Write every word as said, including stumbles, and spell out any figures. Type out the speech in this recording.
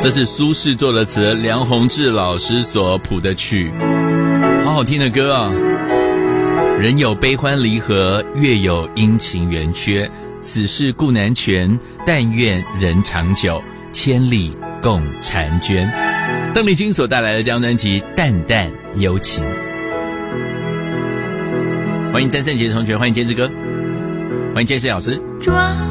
这是苏轼作的词，梁鸿志老师所谱的曲，好好听的歌啊！人有悲欢离合，月有阴晴圆缺，此事故难全，但愿人长久，千里共婵娟。邓丽君所带来的这张专辑《淡淡幽情》。欢迎詹胜杰同学，欢迎杰志哥，欢迎杰士老师。 抓